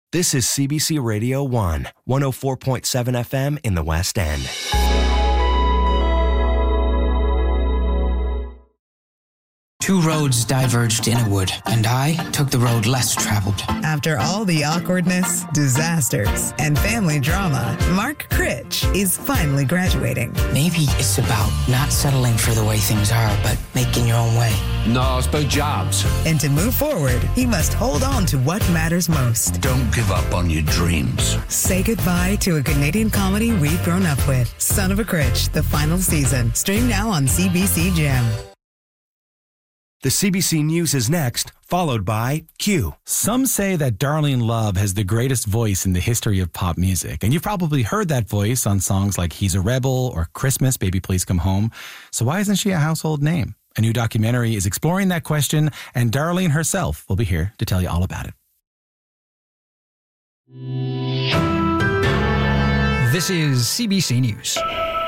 This is CBC Radio 1, 104.7 FM in the West End. Two roads diverged in a wood, and I took the road less traveled. After all the awkwardness, disasters, and family drama, Mark Critch is finally graduating. Maybe it's about not settling for the way things are, but making your own way. No, it's about jobs. And to move forward, he must hold on to what matters most. Don't give up on your dreams. Say goodbye to a Canadian comedy we've grown up with. Son of a Critch, the final season. Stream now on CBC Gem. The CBC News is next, followed by Q. Some say that Darlene Love has the greatest voice in the history of pop music. And you've probably heard that voice on songs like He's a Rebel or Christmas, Baby Please Come Home. So why isn't she a household name? A new documentary is exploring that question, and Darlene herself will be here to tell you all about it. This is CBC News.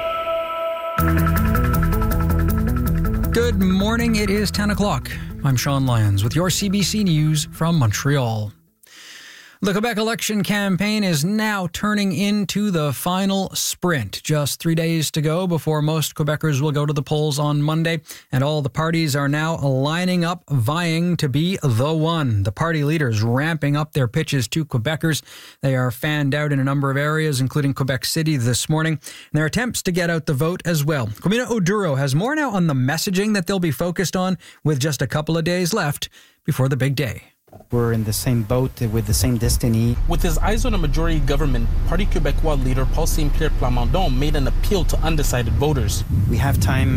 Good morning, it is 10 o'clock. I'm Sean Lyons with your CBC News from Montreal. The Quebec election campaign is now turning into the final sprint. Just 3 days to go before most Quebecers will go to the polls on Monday, and all the parties are now lining up, vying to be the one. The party leaders ramping up their pitches to Quebecers. They are fanned out in a number of areas, including Quebec City this morning, and their attempts to get out the vote as well. Kwamina Oduro has more now on the messaging that they'll be focused on with just a couple of days left before the big day. We're in the same boat with the same destiny. With his eyes on a majority government, Parti Québécois leader Paul Saint-Pierre Plamondon made an appeal to undecided voters. We have time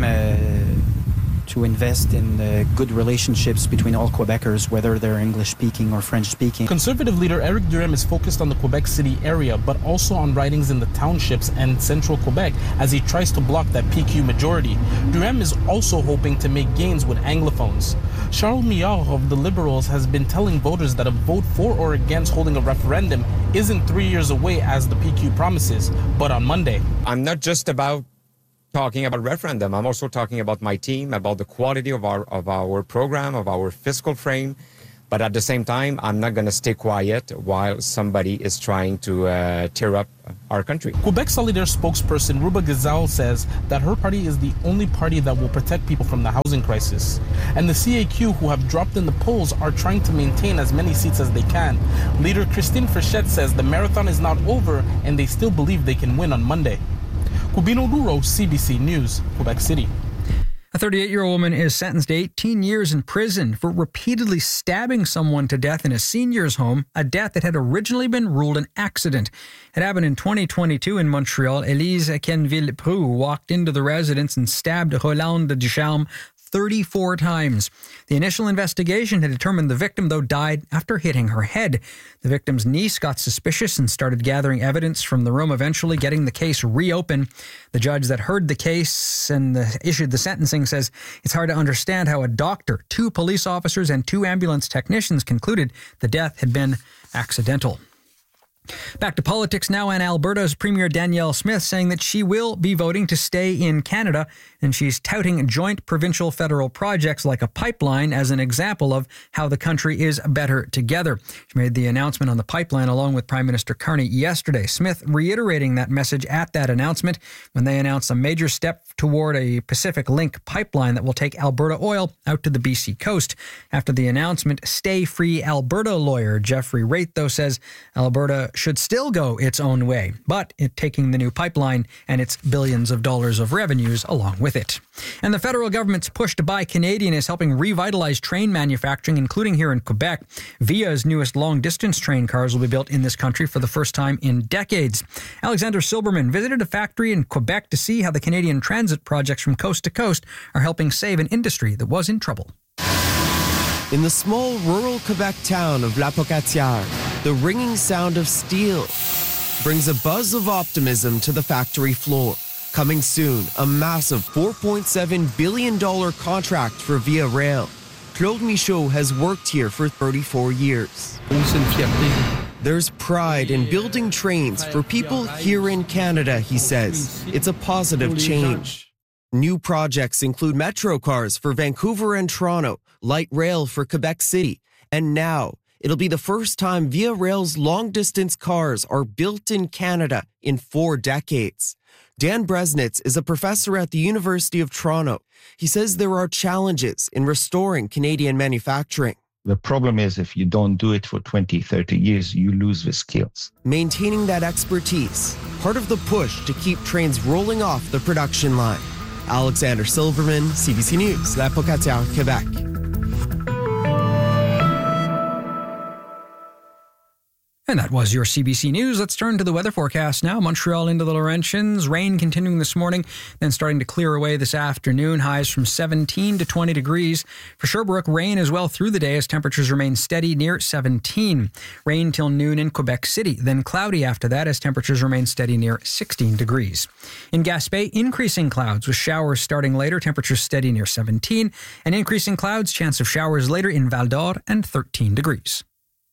to invest in good relationships between all Quebecers, whether they're English-speaking or French-speaking. Conservative leader Éric Duhem is focused on the Quebec City area, but also on ridings in the townships and central Quebec as he tries to block that PQ majority. Duhem is also hoping to make gains with Anglophones. Charles Millard of the Liberals has been telling voters that a vote for or against holding a referendum isn't 3 years away as the PQ promises, but on Monday. I'm not just about talking about referendum. I'm also talking about my team, about the quality of our program, of our fiscal frame. But at the same time, I'm not going to stay quiet while somebody is trying to tear up our country. Quebec Solidaire spokesperson Ruba Gazal says that her party is the only party that will protect people from the housing crisis. And the CAQ, who have dropped in the polls, are trying to maintain as many seats as they can. Leader Christine Frechette says the marathon is not over and they still believe they can win on Monday. Kwamina Oduro, CBC News, Quebec City. A 38-year-old woman is sentenced to 18 years in prison for repeatedly stabbing someone to death in a senior's home, a death that had originally been ruled an accident. It happened in 2022 in Montreal. Elise Kenville-Prou walked into the residence and stabbed Rolande Ducharme 34 times. The initial investigation had determined the victim, though, died after hitting her head. The victim's niece got suspicious and started gathering evidence from the room, eventually getting the case reopened. The judge that heard the case and issued the sentencing says it's hard to understand how a doctor, 2 police officers, and 2 ambulance technicians concluded the death had been accidental. Back to politics now, and Alberta's Premier Danielle Smith saying that she will be voting to stay in Canada, and she's touting joint provincial-federal projects like a pipeline as an example of how the country is better together. She made the announcement on the pipeline along with Prime Minister Carney yesterday. Smith reiterating that message at that announcement when they announced a major step toward a Pacific Link pipeline that will take Alberta oil out to the BC coast. After the announcement, Stay Free Alberta lawyer Jeffrey Raitt, though, says Alberta should still go its own way, but it taking the new pipeline and its billions of dollars of revenues along with it. And the federal government's push to buy Canadian is helping revitalize train manufacturing, including here in Quebec. Via's newest long-distance train cars will be built in this country for the first time in decades. Alexander Silberman visited a factory in Quebec to see how the Canadian transit projects from coast to coast are helping save an industry that was in trouble. In the small rural Quebec town of La Pocatière, the ringing sound of steel brings a buzz of optimism to the factory floor. Coming soon, a massive $4.7 billion contract for Via Rail. Claude Michaud has worked here for 34 years. There's pride in building trains for people here in Canada, he says. It's a positive change. New projects include metro cars for Vancouver and Toronto, light rail for Quebec City, and now It'll be the first time Via Rail's long-distance cars are built in Canada in 4 decades. Dan Bresnitz is a professor at the University of Toronto. He says there are challenges in restoring Canadian manufacturing. The problem is if you don't do it for 20, 30 years, you lose the skills. Maintaining that expertise, part of the push to keep trains rolling off the production line. Alexander Silverman, CBC News, La Pocatière, Quebec. And that was your CBC News. Let's turn to the weather forecast now. Montreal into the Laurentians. Rain continuing this morning, then starting to clear away this afternoon. Highs from 17 to 20 degrees. For Sherbrooke, rain as well through the day as temperatures remain steady near 17. Rain till noon in Quebec City, then cloudy after that as temperatures remain steady near 16 degrees. In Gaspé, increasing clouds with showers starting later. Temperatures steady near 17. And increasing clouds, chance of showers later in Val d'Or and 13 degrees.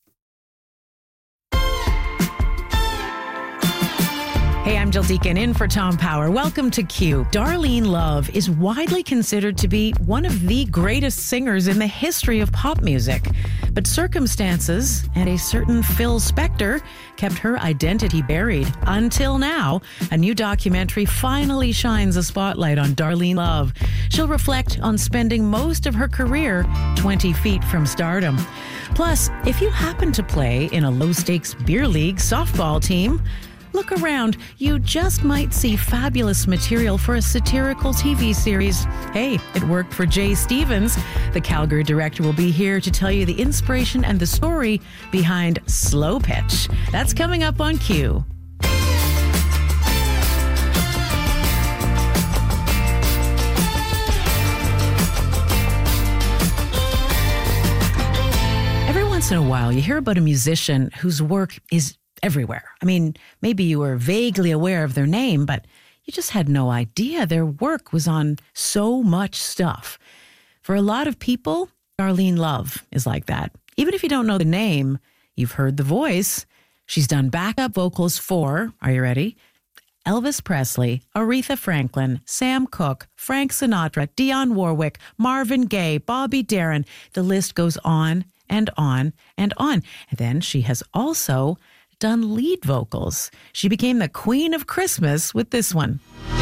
Hey, I'm Jill Deacon in for Tom Power. Welcome to Q. Darlene Love is widely considered to be one of the greatest singers in the history of pop music. But circumstances and a certain Phil Spector kept her identity buried. Until now, a new documentary finally shines a spotlight on Darlene Love. She'll reflect on spending most of her career 20 feet from stardom. Plus, if you happen to play in a low-stakes beer league softball team, look around. You just might see fabulous material for a satirical TV series. Hey, it worked for Jay Stevens. The Calgary director will be here to tell you the inspiration and the story behind Slow Pitch. That's coming up on Q. Every once in a while, you hear about a musician whose work is everywhere. I mean, maybe you were vaguely aware of their name, but you just had no idea their work was on so much stuff. For a lot of people, Darlene Love is like that. Even if you don't know the name, you've heard the voice. She's done backup vocals for, are you ready? Elvis Presley, Aretha Franklin, Sam Cooke, Frank Sinatra, Dionne Warwick, Marvin Gaye, Bobby Darin. The list goes on and on and on. And then she has also done lead vocals. She became the Queen of Christmas with this one.